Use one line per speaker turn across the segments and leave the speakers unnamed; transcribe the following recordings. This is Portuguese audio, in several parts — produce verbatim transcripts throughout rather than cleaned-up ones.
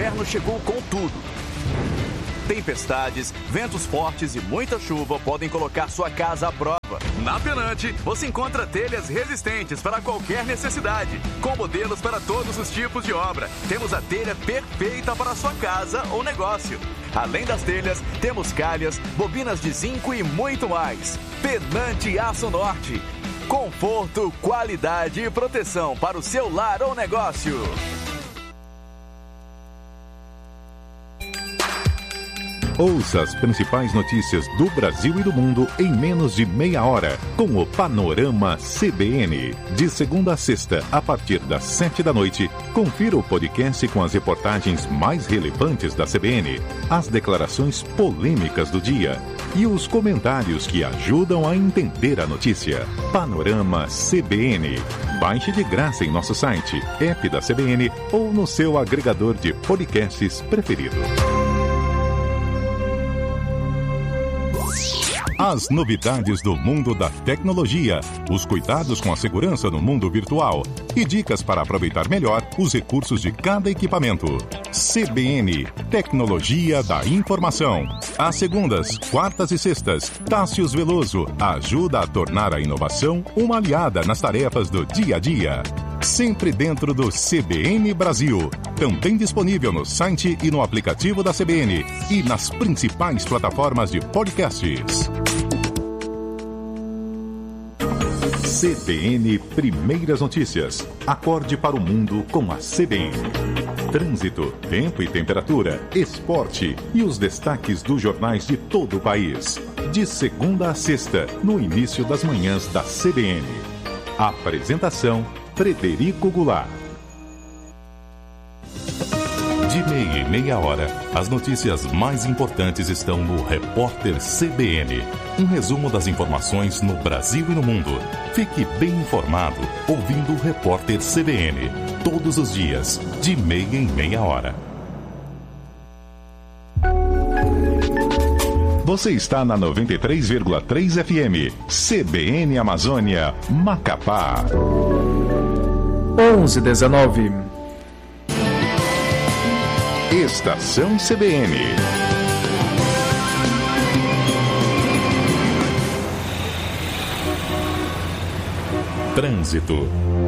inverno chegou com tudo. Tempestades, ventos fortes e muita chuva podem colocar sua casa à prova. Na Penante, você encontra telhas resistentes para qualquer necessidade, com modelos para todos os tipos de obra. Temos a telha perfeita para a sua casa ou negócio. Além das telhas, temos calhas, bobinas de zinco e muito mais. Penante Aço Norte. Conforto, qualidade e proteção para o seu lar ou negócio.
Ouça as principais notícias do Brasil e do mundo em menos de meia hora, com o Panorama C B N. De segunda a sexta, a partir das sete da noite, confira o podcast com as reportagens mais relevantes da C B N, as declarações polêmicas do dia e os comentários que ajudam a entender a notícia. Panorama C B N. Baixe de graça em nosso site, app da C B N ou no seu agregador de podcasts preferido. As novidades do mundo da tecnologia, os cuidados com a segurança no mundo virtual e dicas para aproveitar melhor os recursos de cada equipamento. C B N, Tecnologia da Informação. Às segundas, quartas e sextas, Tássius Veloso ajuda a tornar a inovação uma aliada nas tarefas do dia a dia. Sempre dentro do C B N Brasil. Também disponível no site e no aplicativo da C B N e nas principais plataformas de podcasts. C B N Primeiras Notícias. Acorde para o mundo com a C B N. Trânsito, tempo e temperatura, esporte e os destaques dos jornais de todo o país. De segunda a sexta, no início das manhãs da C B N. Apresentação: Frederico Goulart. De meia e meia hora, as notícias mais importantes estão no Repórter C B N. Um resumo das informações no Brasil e no mundo. Fique bem informado ouvindo o Repórter C B N. Todos os dias, de meia em meia hora. Você está na noventa e três vírgula três F M. C B N Amazônia, Macapá.
onze e dezenove.
Estação C B N. Trânsito.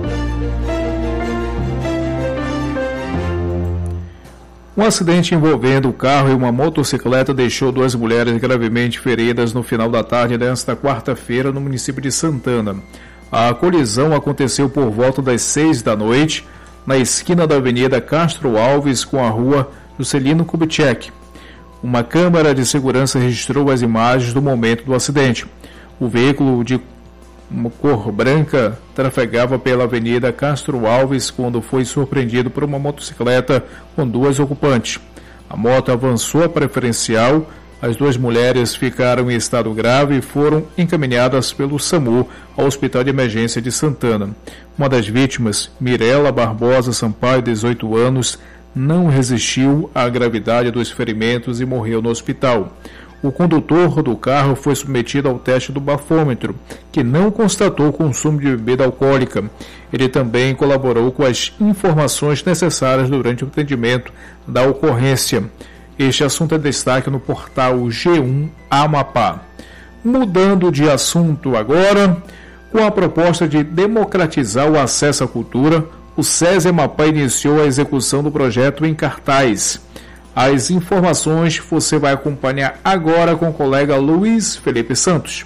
Um acidente envolvendo o carro e uma motocicleta deixou duas mulheres gravemente feridas no final da tarde desta quarta-feira no município de Santana. A colisão aconteceu por volta das seis da noite, na esquina da Avenida Castro Alves com a rua Juscelino Kubitschek. Uma câmera de segurança registrou as imagens do momento do acidente. O veículo de uma cor branca trafegava pela Avenida Castro Alves quando foi surpreendido por uma motocicleta com duas ocupantes. A moto avançou a preferencial, as duas mulheres ficaram em estado grave e foram encaminhadas pelo SAMU ao Hospital de Emergência de Santana. Uma das vítimas, Mirela Barbosa Sampaio, dezoito anos, não resistiu à gravidade dos ferimentos e morreu no hospital. O condutor do carro foi submetido ao teste do bafômetro, que não constatou o consumo de bebida alcoólica. Ele também colaborou com as informações necessárias durante o atendimento da ocorrência. Este assunto é destaque no portal G um Amapá. Mudando de assunto agora, com a proposta de democratizar o acesso à cultura, o SESI Amapá iniciou a execução do projeto em cartaz. As informações você vai acompanhar agora com o colega Luiz Felipe Santos.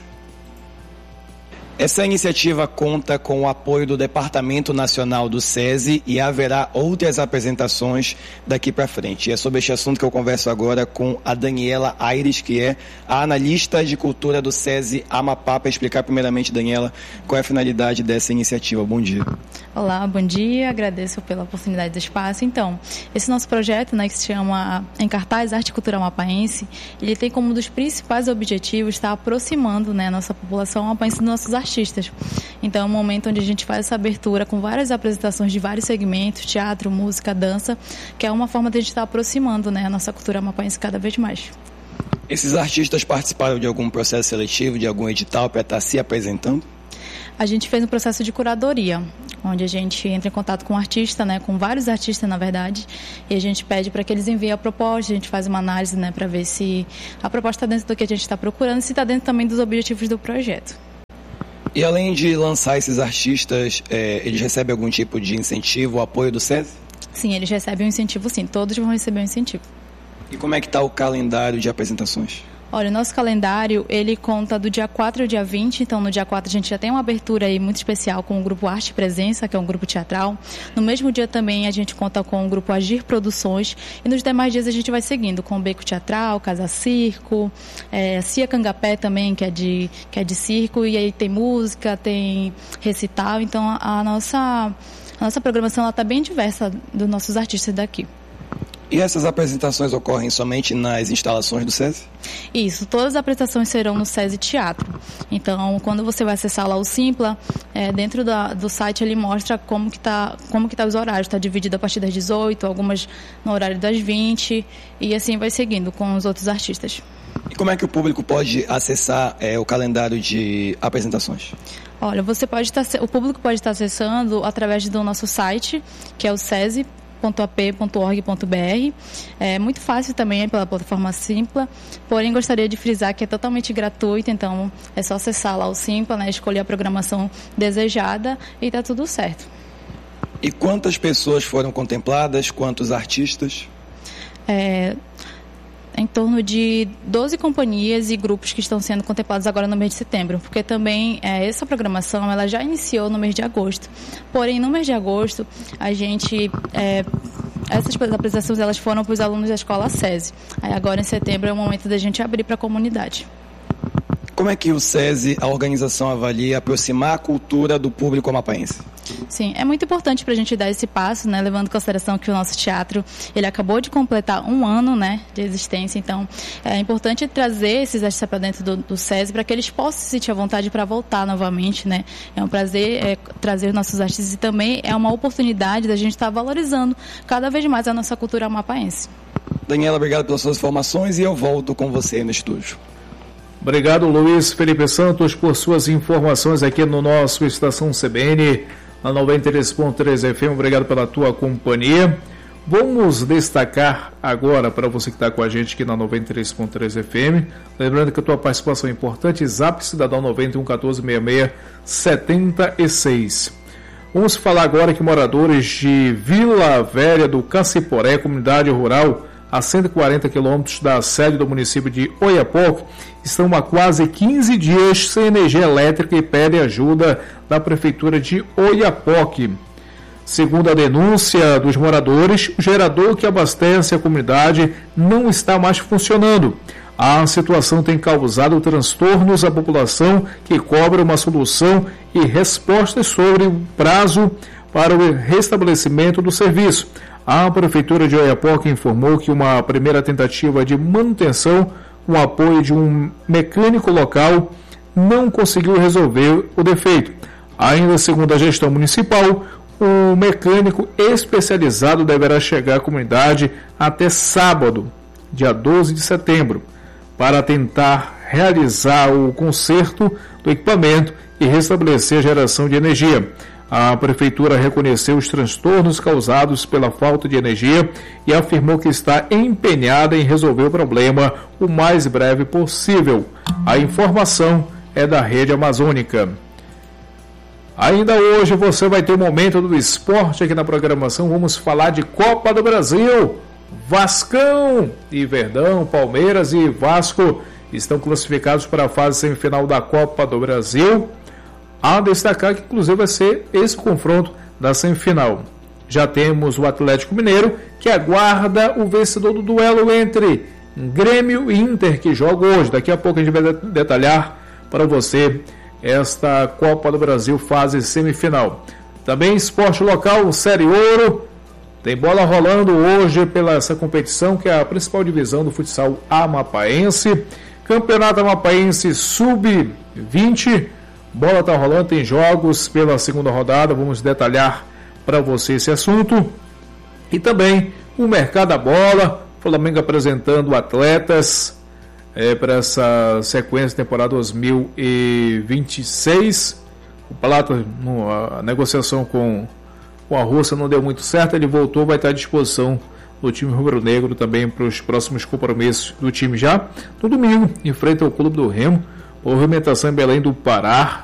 Essa iniciativa conta com o apoio do Departamento Nacional do SESI e haverá outras apresentações daqui para frente. E é sobre este assunto que eu converso agora com a Daniela Aires, que é a analista de cultura do SESI Amapá, para explicar primeiramente, Daniela, qual é a finalidade dessa iniciativa. Bom dia.
Olá, bom dia, agradeço pela oportunidade do espaço. Então, esse nosso projeto, né, que se chama Em Cartaz Arte e Cultura Amapaense, ele tem como um dos principais objetivos estar aproximando, né, a nossa população amapaense dos nossos artistas. Então é um momento onde a gente faz essa abertura com várias apresentações de vários segmentos, teatro, música, dança, que é uma forma de a gente estar aproximando, né, a nossa cultura amapaense cada vez mais.
Esses artistas participaram de algum processo seletivo, de algum edital para estar se apresentando?
A gente fez um processo de curadoria. onde a gente entra em contato com o artista, né, com vários artistas, na verdade, e a gente pede para que eles enviem a proposta, a gente faz uma análise, né, para ver se a proposta está dentro do que a gente está procurando e se está dentro também dos objetivos do projeto.
E além de lançar esses artistas, é, eles recebem algum tipo de incentivo, apoio do SESI?
Sim, eles recebem um incentivo, sim. Todos vão receber um incentivo.
E como é que está o calendário de apresentações?
Olha, o nosso calendário, ele conta do dia quatro ao dia vinte, então no dia quatro a gente já tem uma abertura aí muito especial com o grupo Arte Presença, que é um grupo teatral. No mesmo dia também a gente conta com o grupo Agir Produções e nos demais dias a gente vai seguindo com o Beco Teatral, Casa Circo, é, Cia Cangapé também, que é, de, que é de circo, e aí tem música, tem recital, então a, a nossa, a nossa programação está bem diversa dos nossos artistas daqui.
E essas apresentações ocorrem somente nas instalações do SESI?
Isso, todas as apresentações serão no SESI Teatro. Então, quando você vai acessar lá o Simpla, é, dentro da, do site ele mostra como que está como que tá os horários. Está dividido a partir das dezoito, algumas no horário das vinte, e assim vai seguindo com os outros artistas.
E como é que o público pode acessar é, o calendário de apresentações?
Olha, você pode estar, o público pode estar acessando através do nosso site, que é o sesi ponto a p ponto org ponto b r. É muito fácil também, é pela plataforma Simpla, porém gostaria de frisar que é totalmente gratuito, então é só acessar lá o Simpla, né, escolher a programação desejada e está tudo certo.
E quantas pessoas foram contempladas? Quantos artistas?
É... em torno de doze companhias e grupos que estão sendo contemplados agora no mês de setembro, porque também é, essa programação ela já iniciou no mês de agosto. Porém, no mês de agosto, a gente, é, essas apresentações elas foram para os alunos da escola SESI. Aí agora, em setembro, é o momento da gente abrir para a comunidade.
Como é que o SESI, a organização, avalia aproximar a cultura do público amapaense?
Sim, é muito importante para a gente dar esse passo, né, levando em consideração que o nosso teatro ele acabou de completar um ano, né, de existência, então é importante trazer esses artistas para dentro do, do SESI para que eles possam se sentir à vontade para voltar novamente, né. É um prazer é, trazer os nossos artistas e também é uma oportunidade da gente estar tá valorizando cada vez mais a nossa cultura amapaense.
Daniela, obrigado pelas suas informações e eu volto com você no estúdio.
Obrigado, Luiz Felipe Santos, por suas informações aqui no nosso Estação C B N, na noventa e três ponto três F M. Obrigado pela tua companhia. Vamos destacar agora, para você que está com a gente aqui na noventa e três ponto três F M, lembrando que a tua participação é importante, Zap Cidadão noventa e um, quatorze, sessenta e seis, setenta e seis. Vamos falar agora que moradores de Vila Velha do Caciporé, comunidade rural, a cento e quarenta quilômetros da sede do município de Oiapoque, estão há quase quinze dias sem energia elétrica e pedem ajuda da Prefeitura de Oiapoque. Segundo a denúncia dos moradores, o gerador que abastece a comunidade não está mais funcionando. A situação tem causado transtornos à população, que cobra uma solução e respostas sobre o prazo para o restabelecimento do serviço. A Prefeitura de Oiapoque informou que uma primeira tentativa de manutenção com o apoio de um mecânico local não conseguiu resolver o defeito. Ainda segundo a gestão municipal, o mecânico especializado deverá chegar à comunidade até sábado, dia doze de setembro, para tentar realizar o conserto do equipamento e restabelecer a geração de energia. A Prefeitura reconheceu os transtornos causados pela falta de energia e afirmou que está empenhada em resolver o problema o mais breve possível. A informação é da Rede Amazônica. Ainda hoje você vai ter o momento do esporte aqui na programação. Vamos falar de Copa do Brasil. Vascão e Verdão, Palmeiras e Vasco estão classificados para a fase semifinal da Copa do Brasil. A destacar que inclusive vai ser esse confronto da semifinal. Já temos o Atlético Mineiro, que aguarda o vencedor do duelo entre Grêmio e Inter, que joga hoje. Daqui a pouco a gente vai detalhar para você esta Copa do Brasil fase semifinal. Também esporte local, Série Ouro. Tem bola rolando hoje pela essa competição, que é a principal divisão do futsal amapaense. Campeonato Amapaense sub vinte. Bola está rolando, tem jogos pela segunda rodada, vamos detalhar para você esse assunto. E também o mercado da bola, Flamengo apresentando atletas é, para essa sequência temporada dois mil e vinte e seis. O Plata, no, a negociação com, com a Rússia não deu muito certo, ele voltou, vai estar à disposição do time rubro-negro também para os próximos compromissos do time. Já no domingo, enfrenta o Clube do Remo, movimentação em Belém do Pará,